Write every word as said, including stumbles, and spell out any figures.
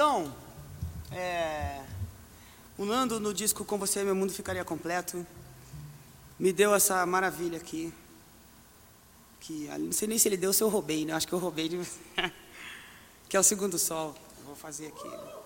Então, é, o Nando, no disco Com Você Meu Mundo Ficaria Completo, me deu essa maravilha aqui. Que, não sei nem se ele deu ou se eu roubei, né? Acho que eu roubei. De... que é o Segundo Sol. Eu vou fazer aqui.